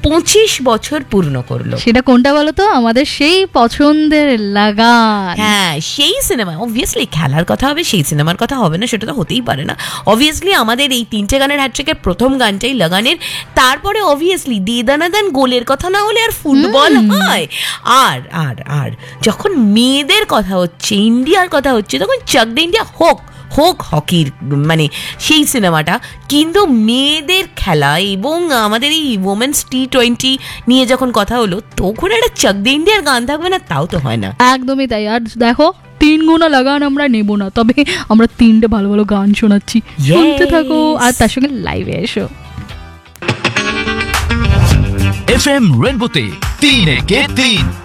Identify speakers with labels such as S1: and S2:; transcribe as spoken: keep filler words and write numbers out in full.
S1: পঁচিশ বছর পূর্ণ করলো।
S2: সেটা কোনটা বলো তো? আমাদের সেই পছন্দের লাগান।
S1: হ্যাঁ, সেই সিনেমা। অবভিয়াসলি খেলার কথা হবে, সেই সিনেমার কথা হবে না, সেটা তো হতেই পারে না। অবভিয়াসলি আমাদের এই তিনটে গানের হ্যাটট্রিকের প্রথম গানটাই লাগানের। তারপরে অবভিয়াসলি দে দানাদান গোলের কথা না হলে আর ফুটবল হয়? আর আর আর যখন মেয়েদের কথা হচ্ছে, ইন্ডিয়ার কথা হচ্ছে, তখন চাক দে ইন্ডিয়া হোক হোক হকির মানে সেই সিনেমাটা, কিন্তু মেয়েদের খেলা এবং আমাদের এই ওমেন্স টি টোয়েন্টি নিয়ে যখন কথা হলো, তখন একটা চাক দে ইন্ডিয়ার গান থাকবে না? তাও তো হয় না।
S2: একদমই তাই। আর দেখো, তিন গুণা লাগান আমরা নেব না, তবে আমরা তিনটে ভালো ভালো গান শোনাচ্ছি, শুনতে থাকো আর তার সঙ্গে লাইভে এসো।
S3: এফ এম রেনবোতে তিন একে তিন।